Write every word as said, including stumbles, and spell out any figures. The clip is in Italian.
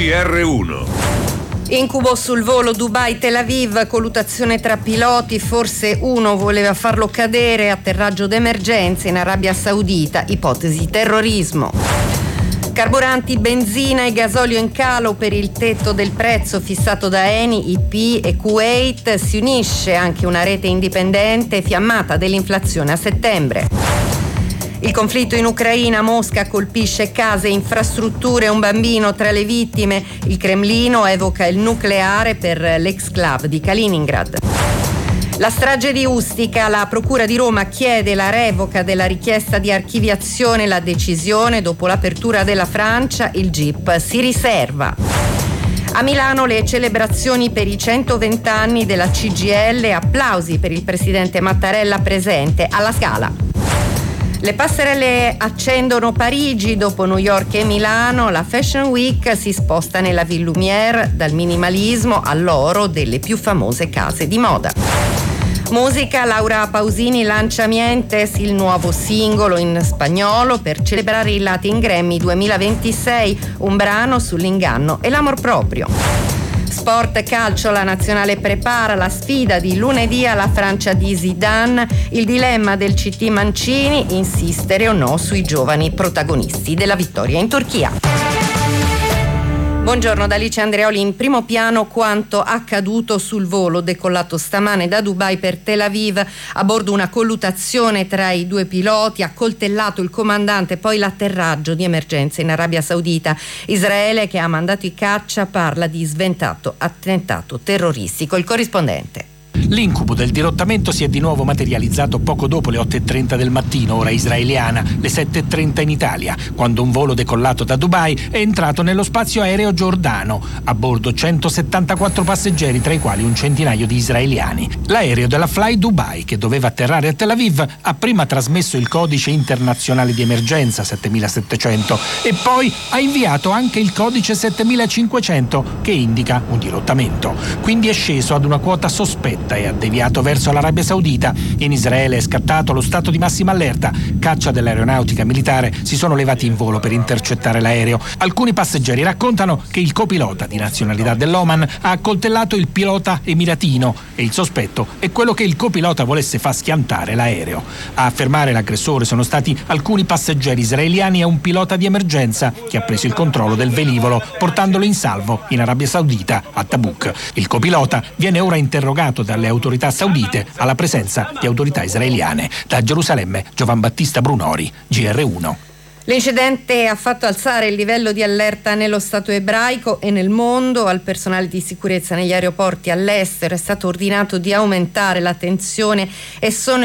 G R uno. Incubo sul volo Dubai-Tel Aviv, colluttazione tra piloti, forse uno voleva farlo cadere, atterraggio d'emergenza in Arabia Saudita, ipotesi terrorismo. Carburanti, benzina e gasolio in calo per il tetto del prezzo fissato da Eni, I P e Kuwait. Si unisce anche una rete indipendente fiammata dell'inflazione a settembre. Il conflitto in Ucraina, Mosca colpisce case e infrastrutture, un bambino tra le vittime. Il Cremlino evoca il nucleare per l'exclave di Kaliningrad. La strage di Ustica, la Procura di Roma chiede la revoca della richiesta di archiviazione. La decisione, dopo l'apertura della Francia, il G I P si riserva. A Milano le celebrazioni per i centoventi anni della C G I L, applausi per il presidente Mattarella presente alla Scala. Le passerelle accendono Parigi, dopo New York e Milano, la Fashion Week si sposta nella Ville Lumière, dal minimalismo all'oro delle più famose case di moda. Musica, Laura Pausini lancia Mientes, il nuovo singolo in spagnolo per celebrare i Latin Grammy duemilaventisei, un brano sull'inganno e l'amor proprio. Sport, calcio, la nazionale prepara la sfida di lunedì alla Francia di Zidane, il dilemma del C T Mancini, insistere o no sui giovani protagonisti della vittoria in Turchia. Buongiorno da Alice Andreoli. In primo piano quanto accaduto sul volo decollato stamane da Dubai per Tel Aviv, a bordo una colluttazione tra i due piloti, accoltellato il comandante, poi l'atterraggio di emergenza in Arabia Saudita. Israele, che ha mandato i caccia, parla di sventato attentato terroristico. Il corrispondente. L'incubo del dirottamento si è di nuovo materializzato poco dopo le otto e trenta del mattino, ora israeliana, le sette e trenta in Italia, quando un volo decollato da Dubai è entrato nello spazio aereo giordano. A bordo centosettantaquattro passeggeri, tra i quali un centinaio di israeliani. L'aereo della Fly Dubai, che doveva atterrare a Tel Aviv, ha prima trasmesso il codice internazionale di emergenza settemilasettecento e poi ha inviato anche il codice settemilacinquecento, che indica un dirottamento. Quindi è sceso ad una quota sospetta e ha deviato verso l'Arabia Saudita. In Israele è scattato lo stato di massima allerta. Caccia dell'aeronautica militare si sono levati in volo per intercettare l'aereo. Alcuni passeggeri raccontano che il copilota, di nazionalità dell'Oman, ha accoltellato il pilota emiratino e il sospetto è quello che il copilota volesse far schiantare l'aereo. A affermare l'aggressore sono stati alcuni passeggeri israeliani e un pilota di emergenza che ha preso il controllo del velivolo portandolo in salvo in Arabia Saudita, a Tabuk. Il copilota viene ora interrogato da dalle autorità saudite alla presenza di autorità israeliane. Da Gerusalemme, Giovan Battista Brunori, G R uno. L'incidente ha fatto alzare il livello di allerta nello Stato ebraico e nel mondo. Al personale di sicurezza negli aeroporti all'estero è stato ordinato di aumentare la tensione e sono